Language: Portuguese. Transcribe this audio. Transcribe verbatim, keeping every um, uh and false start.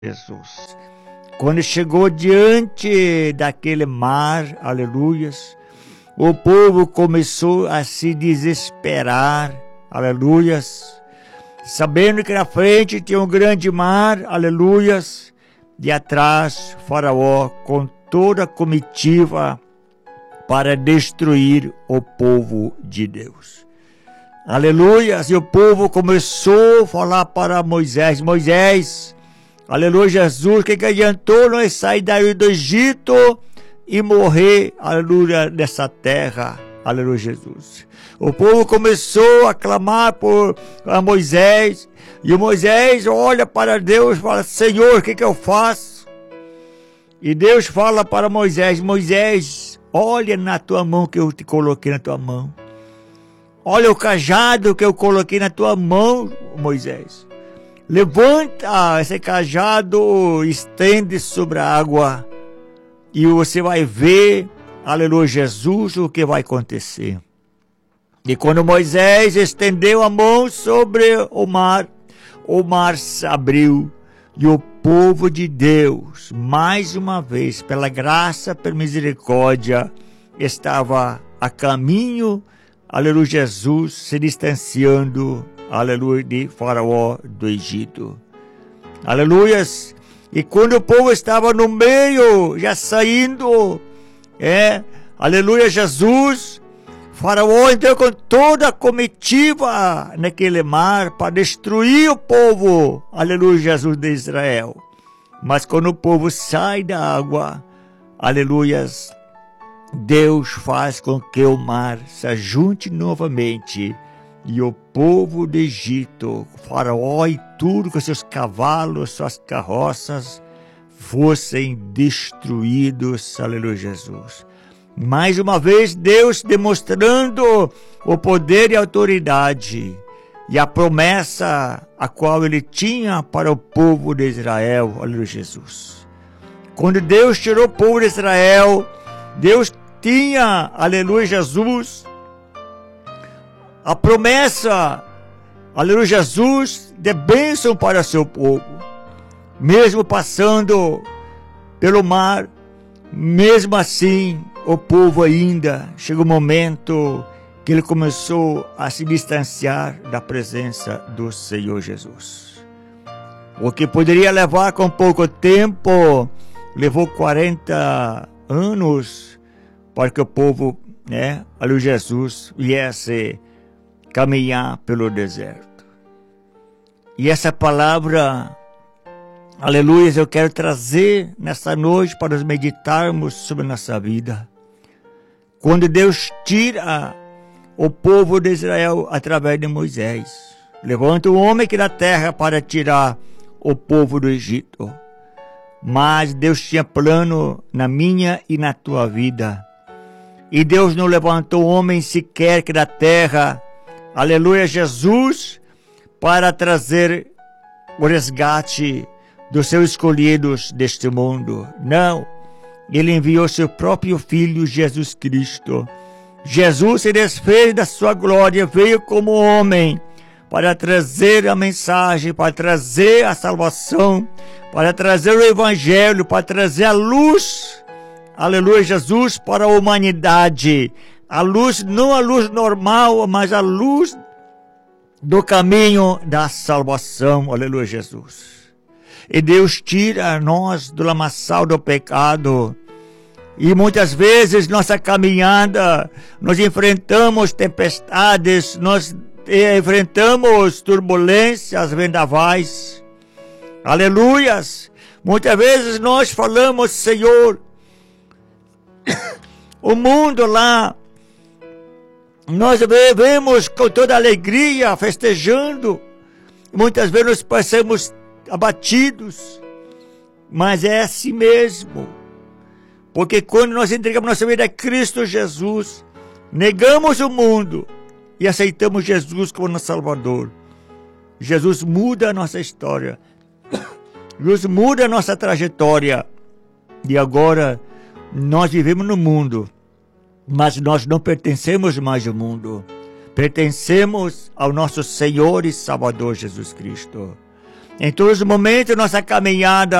Jesus. Quando chegou diante daquele mar, aleluias, o povo começou a se desesperar, aleluias, sabendo que na frente tinha um grande mar, aleluias, e atrás Faraó com toda a comitiva para destruir o povo de Deus. Aleluias, e o povo começou a falar para Moisés, Moisés, aleluia, Jesus, que, que adiantou nós sair daí do Egito e morrer, aleluia, nessa terra, aleluia, Jesus. O povo começou a clamar por a Moisés, e o Moisés olha para Deus e fala, Senhor, o que, que eu faço? E Deus fala para Moisés, Moisés, olha na tua mão que eu te coloquei na tua mão. Olha o cajado que eu coloquei na tua mão, Moisés. Levanta esse cajado, estende sobre a água e você vai ver, aleluia, Jesus, o que vai acontecer. E quando Moisés estendeu a mão sobre o mar, o mar se abriu e o povo de Deus, mais uma vez, pela graça, pela misericórdia, estava a caminho, aleluia, Jesus, se distanciando, aleluia, de Faraó do Egito. Aleluias. E quando o povo estava no meio, já saindo, é, aleluia, Jesus, Faraó entrou com toda a comitiva naquele mar para destruir o povo, aleluia, Jesus de Israel. Mas quando o povo sai da água, aleluias, Deus faz com que o mar se ajunte novamente e o povo do Egito, Faraó e tudo com seus cavalos, suas carroças, fossem destruídos, aleluia, Jesus. Mais uma vez Deus demonstrando o poder e a autoridade e a promessa a qual ele tinha para o povo de Israel, aleluia, Jesus. Quando Deus tirou o povo de Israel, Deus tinha, aleluia, Jesus, a promessa, aleluia, Jesus, de bênção para seu povo. Mesmo passando pelo mar, mesmo assim, o povo ainda, chega um momento que ele começou a se distanciar da presença do Senhor Jesus. O que poderia levar com pouco tempo, levou quarenta anos para que o povo, né, aleluia, Jesus, viesse caminhar pelo deserto. E essa palavra, aleluia, eu quero trazer nessa noite para nós meditarmos sobre nossa vida. Quando Deus tira o povo de Israel através de Moisés, levanta um homem aqui na terra para tirar o povo do Egito. Mas Deus tinha plano na minha e na tua vida. E Deus não levantou homem sequer que da terra, aleluia, Jesus, para trazer o resgate dos seus escolhidos deste mundo. Não, ele enviou seu próprio Filho, Jesus Cristo. Jesus se desfez da sua glória, veio como homem para trazer a mensagem, para trazer a salvação, para trazer o evangelho, para trazer a luz, aleluia, Jesus, para a humanidade. A luz, não a luz normal, mas a luz do caminho da salvação, aleluia, Jesus. E Deus tira nós do lamaçal do pecado. E muitas vezes nossa caminhada, nós enfrentamos tempestades, nós enfrentamos turbulências, vendavais. Aleluias. Muitas vezes nós falamos, Senhor, o mundo lá, nós vivemos com toda alegria, festejando. Muitas vezes nós passamos abatidos, mas é assim mesmo. Porque quando nós entregamos nossa vida a Cristo Jesus, negamos o mundo e aceitamos Jesus como nosso Salvador, Jesus muda a nossa história, Jesus muda a nossa trajetória. E agora nós vivemos no mundo, mas nós não pertencemos mais ao mundo. Pertencemos ao nosso Senhor e Salvador Jesus Cristo. Em todos os momentos, nossa caminhada